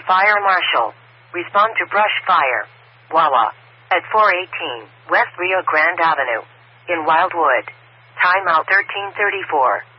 Fire Marshal. Respond to brush fire. Wawa. At 418 West Rio Grande Avenue. In Wildwood. Timeout 1334.